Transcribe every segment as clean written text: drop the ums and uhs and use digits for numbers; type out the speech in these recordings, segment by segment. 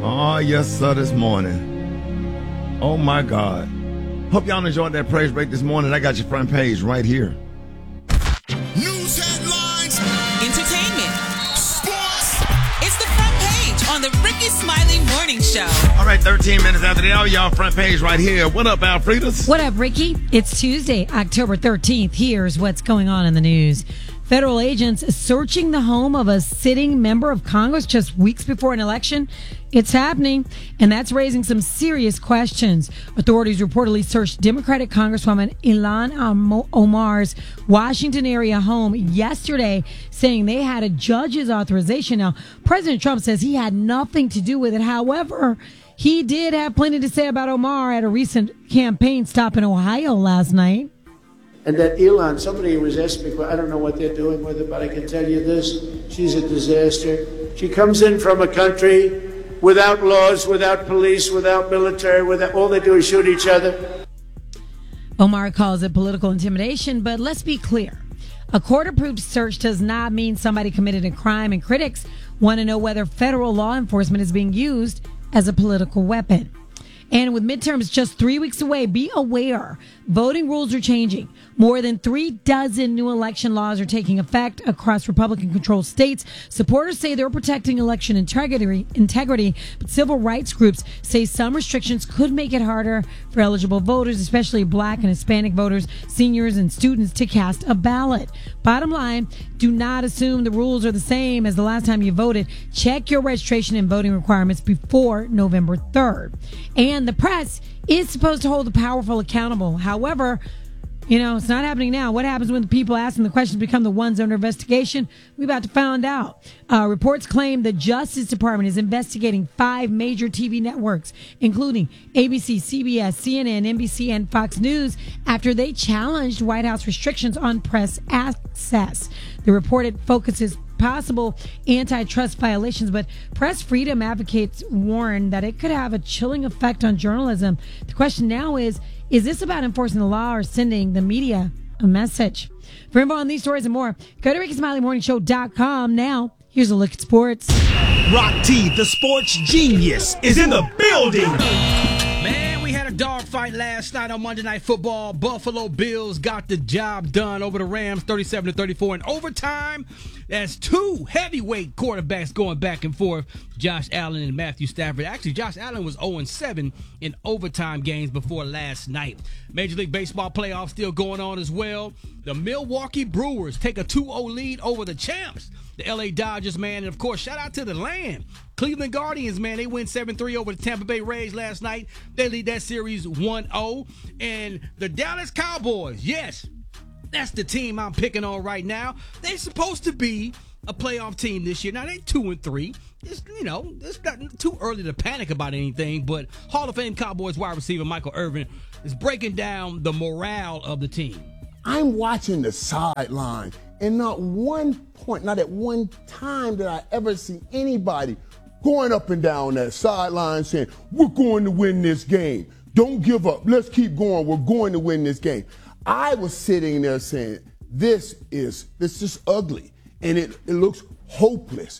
Oh, yes, sir, this morning. Oh, my God. Hope y'all enjoyed that praise break this morning. I got your front page right here. News headlines. Entertainment. Sports. It's the front page on the Ricky Smiley Morning Show. All right, 13 minutes after the hour, y'all front page right here. What up, Alfredas? What up, Ricky? It's Tuesday, October 13th. Here's what's going on in the news. Federal agents searching the home of a sitting member of Congress just weeks before an election. It's happening, and that's raising some serious questions. Authorities reportedly searched Democratic Congresswoman Ilhan Omar's Washington area home yesterday, saying they had a judge's authorization. Now, President Trump says he had nothing to do with it. However, he did have plenty to say about Omar at a recent campaign stop in Ohio last night. And that Ilhan, somebody was asking me, I don't know what they're doing with her, but I can tell you this, she's a disaster. She comes in from a country without laws, without police, without military, all they do is shoot each other. Omar calls it political intimidation, but let's be clear. A court-approved search does not mean somebody committed a crime, and critics want to know whether federal law enforcement is being used as a political weapon. And with midterms just 3 weeks away, be aware, voting rules are changing. More than 36 new election laws are taking effect across Republican-controlled states. Supporters say they're protecting election integrity, but civil rights groups say some restrictions could make it harder for eligible voters, especially Black and Hispanic voters, seniors, and students, to cast a ballot. Bottom line, do not assume the rules are the same as the last time you voted. Check your registration and voting requirements before November 3rd. And the press is supposed to hold the powerful accountable. However, it's not happening now. What happens when the people asking the questions become the ones under investigation? We're about to find out. Reports claim the Justice Department is investigating 5 major TV networks, including ABC, CBS, CNN, NBC, and Fox News, after they challenged White House restrictions on press access. The report focuses possible antitrust violations, but press freedom advocates warn that it could have a chilling effect on journalism. The question now is this about enforcing the law or sending the media a message? For info on these stories and more, go to RickySmileyMorningShow.com. Now, here's a look at sports. Rock T, the sports genius, is in the building. Man, we had a dogfight last night on Monday Night Football. Buffalo Bills got the job done over the Rams, 37-34 in overtime. That's 2 heavyweight quarterbacks going back and forth, Josh Allen and Matthew Stafford. Actually, Josh Allen was 0-7 in overtime games before last night. Major League Baseball playoffs still going on as well. The Milwaukee Brewers take a 2-0 lead over the champs, the LA Dodgers, man. And, of course, shout out to the land. Cleveland Guardians, man, they win 7-3 over the Tampa Bay Rays last night. They lead that series 1-0. And the Dallas Cowboys, yes, that's the team I'm picking on right now. They're supposed to be a playoff team this year. Now, they're 2-3. It's not too early to panic about anything, but Hall of Fame Cowboys wide receiver Michael Irvin is breaking down the morale of the team. I'm watching the sideline, and not at one time did I ever see anybody going up and down that sideline saying, we're going to win this game. Don't give up. Let's keep going. We're going to win this game. I was sitting there saying, this is ugly, and it looks hopeless.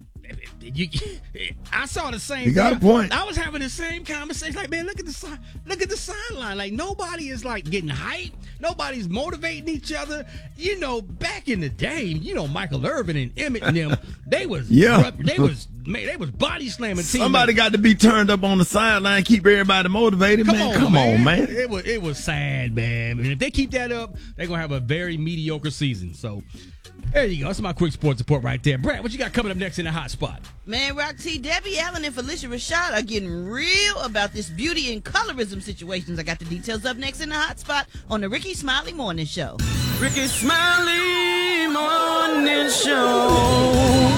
I saw the same. You got a point. I was having the same conversation. Like, man, look at the sideline. Like, nobody is like getting hyped. Nobody's motivating each other. Back in the day, Michael Irvin and Emmett and them, they was body slamming. Somebody got to be turned up on the sideline, keep everybody motivated. Come on, man. It was sad, man. And if they keep that up, they're gonna have a very mediocre season. So. There you go. That's my quick sports report right there. Brad, what you got coming up next in the hot spot? Man, Rock T, Debbie Allen and Felicia Rashad are getting real about this beauty and colorism situations. I got the details up next in the hot spot on the Ricky Smiley Morning Show. Ricky Smiley Morning Show.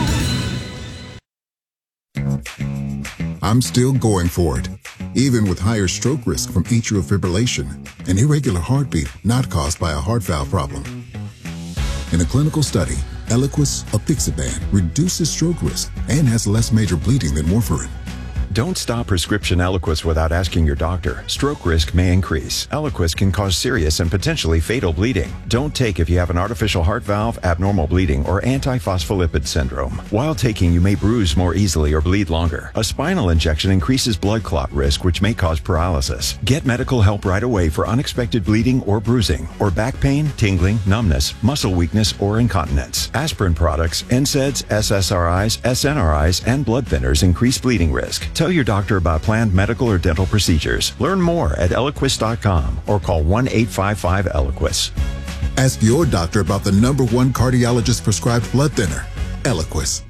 I'm still going for it, even with higher stroke risk from atrial fibrillation, an irregular heartbeat not caused by a heart valve problem. In a clinical study, Eliquis apixaban reduces stroke risk and has less major bleeding than warfarin. Don't stop prescription Eliquis without asking your doctor. Stroke risk may increase. Eliquis can cause serious and potentially fatal bleeding. Don't take if you have an artificial heart valve, abnormal bleeding, or antiphospholipid syndrome. While taking, you may bruise more easily or bleed longer. A spinal injection increases blood clot risk, which may cause paralysis. Get medical help right away for unexpected bleeding or bruising, or back pain, tingling, numbness, muscle weakness, or incontinence. Aspirin products, NSAIDs, SSRIs, SNRIs, and blood thinners increase bleeding risk. Tell your doctor about planned medical or dental procedures. Learn more at Eliquis.com or call 1-855-ELIQUIS. Ask your doctor about the #1 cardiologist prescribed blood thinner, Eliquis.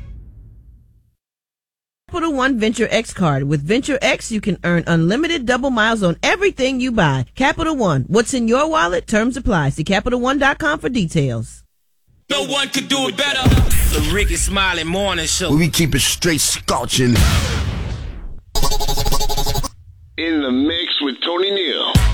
Capital One Venture X card. With Venture X, you can earn unlimited double miles on everything you buy. Capital One. What's in your wallet? Terms apply. See CapitalOne.com for details. No one could do it better. The Ricky Smiley Morning Show. We keep it straight scorching. In the mix with Tony Neal.